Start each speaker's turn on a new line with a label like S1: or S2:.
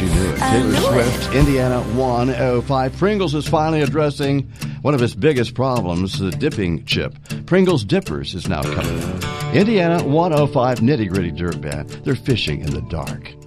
S1: you knew it. Taylor Swift, Indiana 105. Pringles is finally addressing one of its biggest problems, the dipping chip. Pringles Dippers is now coming out. Indiana 105 nitty-gritty dirt band. They're fishing in the dark.